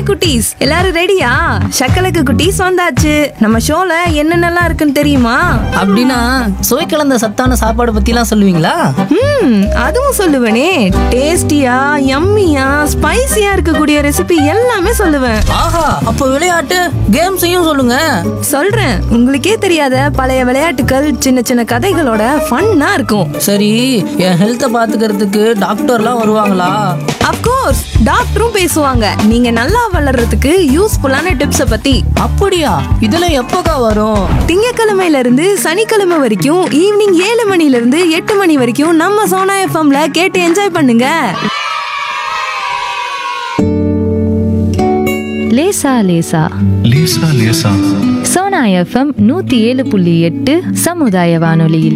குட்டீஸ் எல்லாரும் ரெடியா? சக்கலக்கு குட்டீஸ் வந்தாச்சு. நம்ம ஷோல என்னென்னலாம் இருக்குன்னு தெரியுமா? அப்படின்னா சுவை கலந்த சத்தான சாப்பாடு பத்திலாம் சொல்லுவீங்களா? அதுவும் சொல்லுவேனே. டேஸ்டியா, யம்மியா, ஸ்பைசியா இருக்கக்கூடிய ரெசிபி எல்லாமே சொல்லுவேன். ஆஹா, அப்ப விளையாட்டு கேம்ஸையும் சொல்லுங்க. சொல்றேன். உங்களுக்கே தெரியாத பழைய விளையாட்டுகள், சின்ன சின்ன கதைகளோட ஃபன்னா இருக்கும். சரி, என் ஹெல்த்தை பாத்துக்கிறதுக்கு டாக்டர்லாம் வருவாங்களா? அப்கோர்ஸ், டாக்டரும் பேசுவாங்க. நீங்க நல்லா வளர்றதுக்கு யூஸ்ஃபுல்லான டிப்ஸ பத்தி. அப்படியா? இதெல்லாம் எப்போக்கா வரும்? திங்கக்கிழமையில இருந்து சனிக்கிழமை வரைக்கும் ஈவினிங் 7 மணில இருந்து 8 மணி வரைக்கும் நம்ம சோனா எஃப்எம்ல கேட்டு என்ஜாய் பண்ணுங்க. லேசா லேசா லேசா லேசா சோனா எஃப்எம் 107.8 சமுதாய வானொலியில்.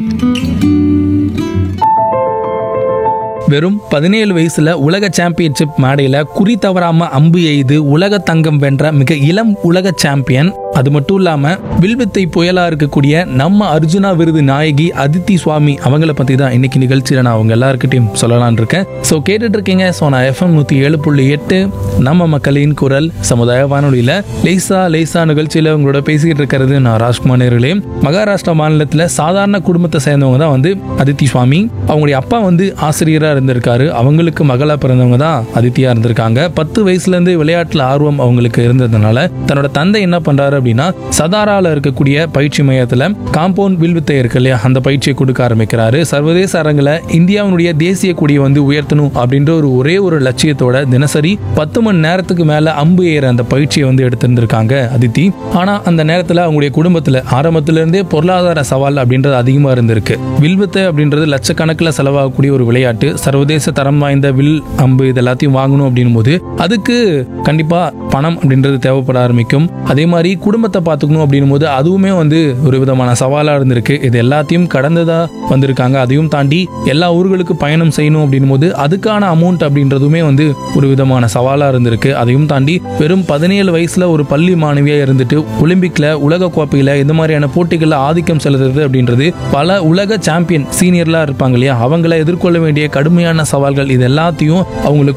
வெறும் 17 வயசுல உலக சாம்பியன்ஷிப் மேடையில குறி தவறாம அம்பு எய்து உலக தங்கம் வென்ற மிக இளம் உலக சாம்பியன். அது மட்டும் இல்லாம வில்வித்தை புயலா இருக்கக்கூடிய நம்ம அர்ஜுனா விருது நாயகி அதித்தி சுவாமி அவங்கள பத்தி தான் இன்னைக்கு நிகழ்ச்சியில நான் அவங்க எல்லாருக்கிட்டையும் சொல்லலான் இருக்கேன். ஸோ கேட்டுட்டு இருக்கீங்க சோனா எஃப்எம் 107.8 நம்ம மக்களின் குரல் சமுதாய வானொலியில லேசா லேசா நிகழ்ச்சியில உங்களோட பேசிக்கிட்டு இருக்கிறது நான் ராஜ்குமார் நேர்களே. மகாராஷ்டிரா மாநிலத்துல சாதாரண குடும்பத்தை சேர்ந்தவங்க தான் அதித்தி சுவாமி. அவங்களுடைய அப்பா ஆசிரியரா இருந்திருக்காரு. அவங்களுக்கு மகளா பிறந்தவங்க தான் அதித்தியா இருந்திருக்காங்க. 10 வயசுல இருந்து விளையாட்டுல ஆர்வம் அவங்களுக்கு இருந்ததுனால தன்னோட தந்தை என்ன பண்றாரு அப்படின்னா சதாரால இருக்கக்கூடிய பயிற்சி மையத்துல காம்பவுண்ட் வில்வித்தை இருக்கு இல்லையா, அந்த பயிற்சியை கொடுக்க ஆரம்பிக்கிறாரு. சர்வதேச அரங்கில இந்தியாவுடைய தேசிய கொடியை உயர்த்தணும் அப்படின்ற ஒரே ஒரு லட்சியத்தோட தினசரி 10 மணி நேரத்துக்கு மேல அம்பு ஏற அந்த பயிற்சியை எடுத்திருந்திருக்காங்க அதித்தி. ஆனா அந்த நேரத்துல அவங்களுடைய குடும்பத்துல ஆரம்பத்துல இருந்தே பொருளாதார சவால் அப்படின்றது அதிகமா இருந்திருக்கு. வில்வித்தை அப்படின்றது லட்சக்கணக்கில் செலவாகக்கூடிய ஒரு விளையாட்டு. சர்வதேச தரம் வாய்ந்த வில் அம்பு இது எல்லாத்தையும் வாங்கணும் அப்படின்னும் போது அதுக்கு கண்டிப்பா பணம் அப்படின்றது தேவைப்பட ஆரம்பிக்கும். அதே மாதிரி குடும்பத்தை பார்த்துக்கணும் அப்படின்னும் போது அதுவுமே ஒரு விதமான சவாலா இருந்திருக்கு. இது எல்லாத்தையும் கடந்துதான் வந்திருக்காங்க. அதையும் தாண்டி எல்லா ஊர்களுக்கு பயணம் செய்யணும் அப்படின்னும் போது அதுக்கான அமௌண்ட் அப்படின்றதுமே ஒரு விதமான சவாலா இருந்திருக்கு. அதையும் தாண்டி வெறும் 17 வயசுல ஒரு பள்ளி மாணவியா இருந்துட்டு ஒலிம்பிக்ல உலக கோப்பையில இந்த மாதிரியான போட்டிகள்ல ஆதிக்கம் செலுத்துறது அப்படின்றது பல உலக சாம்பியன் சீனியர்லாம் இருப்பாங்க இல்லையா, அவங்களை எதிர்கொள்ள வேண்டிய கடுமையான சவால்கள் இது எல்லாத்தையும் அவங்களுக்கு